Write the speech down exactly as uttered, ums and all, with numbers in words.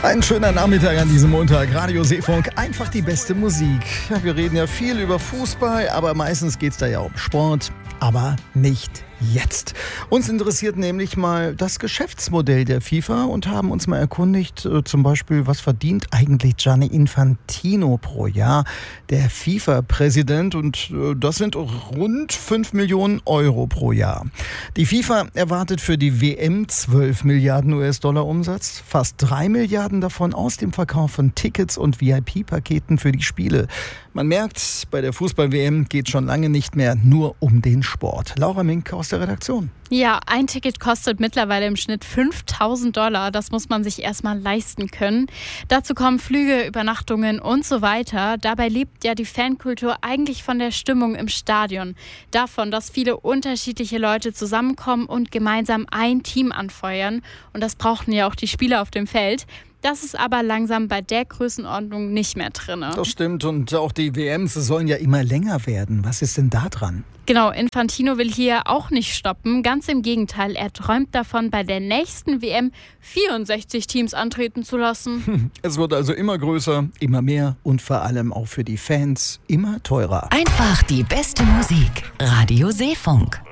Ein schöner Nachmittag an diesem Montag. Radio Seefunk, einfach die beste Musik. Ja, wir reden ja viel über Fußball, aber meistens geht es da ja um Sport, aber nicht jetzt. Uns interessiert nämlich mal das Geschäftsmodell der FIFA und haben uns mal erkundigt, äh, zum Beispiel, was verdient eigentlich Gianni Infantino pro Jahr, der FIFA-Präsident, und äh, das sind rund fünf Millionen Euro pro Jahr. Die FIFA erwartet für die W M zwölf Milliarden U S-Dollar Umsatz, fast drei Milliarden davon aus dem Verkauf von Tickets und V I P-Paketen für die Spiele. Man merkt, bei der Fußball-W M geht schon lange nicht mehr nur um den Sport. Laura Mink aus der Redaktion. Ja, ein Ticket kostet mittlerweile im Schnitt fünftausend Dollar. Das muss man sich erstmal leisten können. Dazu kommen Flüge, Übernachtungen und so weiter. Dabei lebt ja die Fankultur eigentlich von der Stimmung im Stadion. Davon, dass viele unterschiedliche Leute zusammenkommen und gemeinsam ein Team anfeuern. Und das brauchten ja auch die Spieler auf dem Feld. Das ist aber langsam bei der Größenordnung nicht mehr drin. Das stimmt, und auch die W Ms sollen ja immer länger werden. Was ist denn da dran? Genau, Infantino will hier auch nicht stoppen. Ganz im Gegenteil, er träumt davon, bei der nächsten W M vierundsechzig Teams antreten zu lassen. Es wird also immer größer, immer mehr und vor allem auch für die Fans immer teurer. Einfach die beste Musik. Radio Seefunk.